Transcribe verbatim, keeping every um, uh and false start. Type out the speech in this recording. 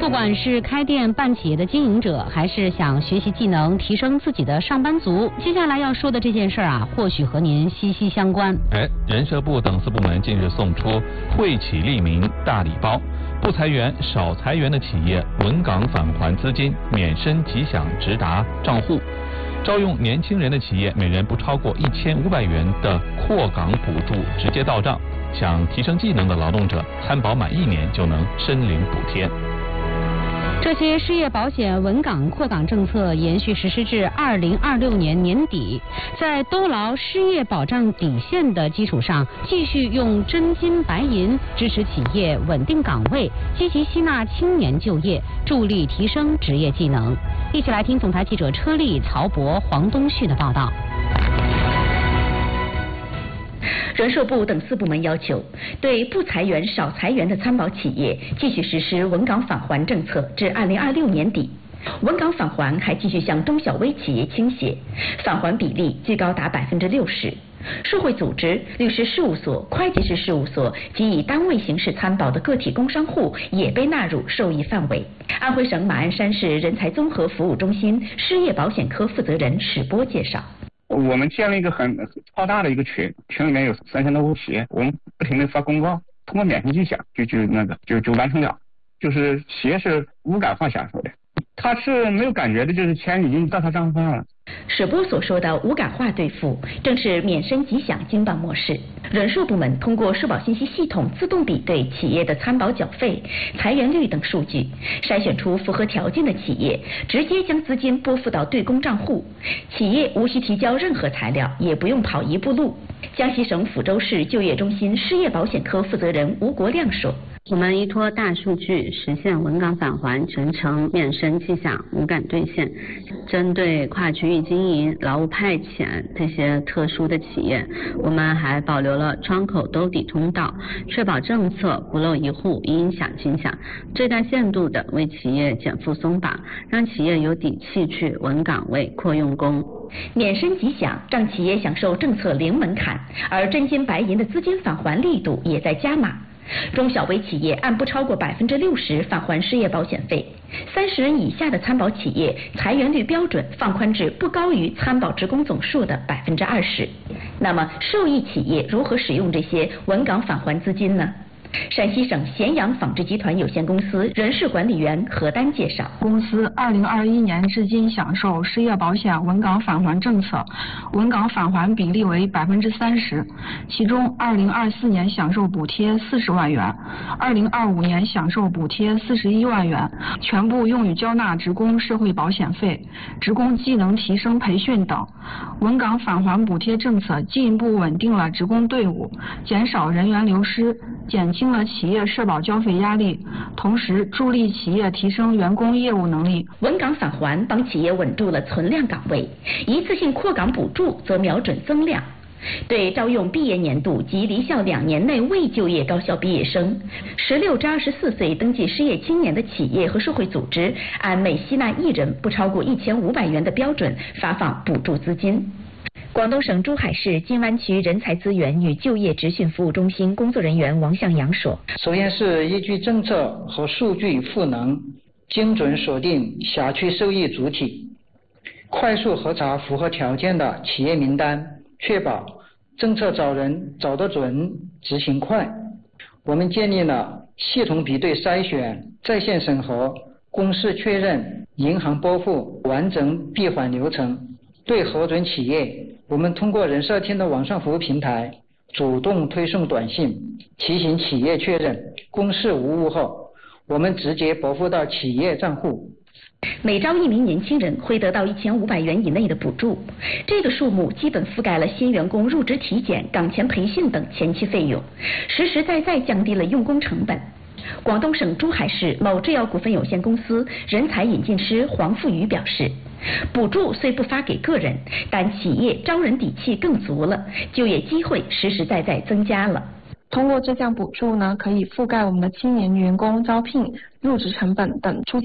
不管是开店办企业的经营者，还是想学习技能提升自己的上班族，接下来要说的这件事儿啊，或许和您息息相关。 哎，人社部等四部门近日送出惠企利民大礼包，不裁员、少裁员的企业稳岗返还资金免申吉祥直达账户。招用年轻人的企业，每人不超过一千五百元的扩岗补助直接到账。想提升技能的劳动者，参保满一年就能申领补贴。 这些失业保险稳岗扩岗政策延续实施至二零二六年年底，在兜牢失业保障底线的基础上，继续用真金白银支持企业稳定岗位，积极吸纳青年就业，助力提升职业技能。一起来听总台记者车丽、曹博、黄东旭的报道。 人社部等四部门要求，对不裁员、少裁员的参保企业继续实施稳岗返还政策至二零二六年底。稳岗返还还继续向中小微企业倾斜，返还比例最高达百分之六十。社会组织、律师事务所、会计师事务所及以单位形式参保的个体工商户也被纳入受益范围。安徽省马鞍山市人才综合服务中心失业保险科负责人史波介绍。 我们建了一个很超大的一个群，群里面有三千多户企业，我们不停的发公告，通过免申吉祥就就那个就就完成了，就是企业是无感化享受的，他是没有感觉的，就是钱已经到他账户上了。 史波所说的无感化兑付，正是免申吉祥经办模式。人社部门通过社保信息系统自动比对企业的参保缴费、裁员率等数据，筛选出符合条件的企业，直接将资金拨付到对公账户，企业无需提交任何材料，也不用跑一步路。江西省抚州市就业中心失业保险科负责人吴国亮说， 我们依托大数据实现稳岗返还全程免申吉祥无感兑现。针对跨区域经营、劳务派遣这些特殊的企业，我们还保留了窗口兜底通道，确保政策不漏一户，应享尽享，最大限度的为企业减负松绑，让企业有底气去稳岗位、扩用工。 免申吉祥让企业享受政策零门槛，而真金白银的资金返还力度也在加码。中小微企业按不超过百分之六十返还失业保险费，三十人以下的参保企业裁员率标准放宽至不高于参保职工总数的百分之二十。那么，受益企业如何使用这些稳岗返还资金呢？陕西省咸阳纺织集团有限公司人事管理员何丹介绍， 公司二零二一年至今享受失业保险稳岗返还政策，稳岗返还比例为百分之三十，其中二零二四年享受补贴四十万元，二零二五年享受补贴四十一万元，全部用于交纳职工社会保险费、职工技能提升培训等。稳岗返还补贴政策进一步稳定了职工队伍，减少人员流失，减轻了企业社保交费压力，同时助力企业提升员工业务能力。 稳岗返还帮企业稳住了存量岗位，一次性扩岗补助则瞄准增量。对招用毕业年度及离校两年内未就业高校毕业生、十六至二十四岁登记失业青年的企业和社会组织，按每吸纳一人不超过一千五百元的标准发放补助资金。广东省珠海市金湾区人才资源与就业职训服务中心工作人员王向阳说， 首先是依据政策和数据赋能，精准锁定辖区受益主体，快速核查符合条件的企业名单，确保政策找人找得准，执行快。我们建立了系统比对筛选、在线审核、公示确认、银行拨付完整闭环流程。对核准企业，我们通过人社厅的网上服务平台主动推送短信提醒企业确认，公示无误后，我们直接拨付到企业账户。 每招一名年轻人会得到一千五百元以内的补助，这个数目基本覆盖了新员工入职体检、岗前培训等前期费用，实实在在降低了用工成本。广东省珠海市某制药股份有限公司人才引进师黄富宇表示，补助虽不发给个人，但企业招人底气更足了，就业机会实实在在增加了。 通过这项补助呢，可以覆盖我们的青年员工招聘、入职成本等初期